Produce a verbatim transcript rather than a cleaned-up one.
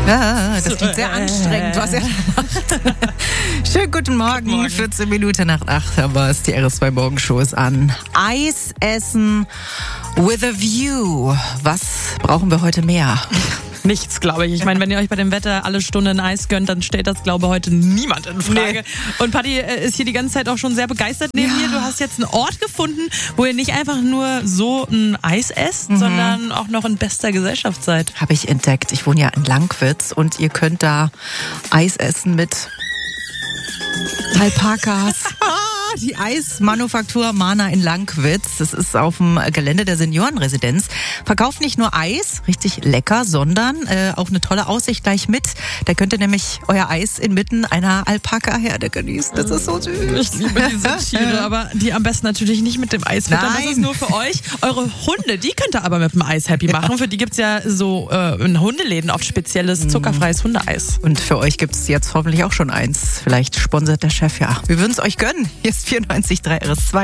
Ja, das klingt sehr anstrengend, was er macht. Schönen guten Morgen. Guten Morgen. vierzehn Minuten nach acht, aber es die R S zwei Morgenshow ist an. Eis essen with a view. Was brauchen wir heute mehr? Nichts, glaube ich. Ich meine, wenn ihr euch bei dem Wetter alle Stunde ein Eis gönnt, dann stellt das, glaube ich, heute niemand in Frage. Nee. Und Patti äh, ist hier die ganze Zeit auch schon sehr begeistert neben Ja. mir. Du hast jetzt einen Ort gefunden, wo ihr nicht einfach nur so ein Eis esst, mhm. sondern auch noch in bester Gesellschaft seid. Habe ich entdeckt. Ich wohne ja in Langwitz und ihr könnt da Eis essen mit Alpakas. Die Eismanufaktur Mana in Langwitz. Das ist auf dem Gelände der Seniorenresidenz. Verkauft nicht nur Eis, richtig lecker, sondern äh, auch eine tolle Aussicht gleich mit. Da könnt ihr nämlich euer Eis inmitten einer Alpaka-Herde genießen. Das ist so süß. Ich liebe diese Tiere, aber die am besten natürlich nicht mit dem Eis füttern. Das Nein. ist nur für euch. Eure Hunde, die könnt ihr aber mit dem Eis happy machen. Für die gibt's ja so äh, in Hundeläden oft spezielles zuckerfreies Hundeeis. Und für euch gibt's jetzt hoffentlich auch schon eins. Vielleicht sponsert der Chef ja. Wir würden es euch gönnen. Hier ist vierundneunzig Komma drei R S zwei.